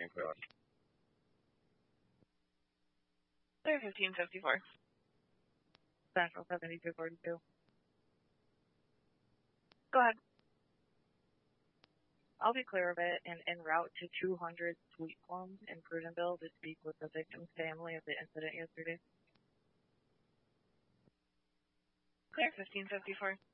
clear. Clear 1554. Central 7242. Go ahead. I'll be clear of it and en route to 200 Sweet Plums in Prudenville to speak with the victim's family of the incident yesterday. Clear 1554.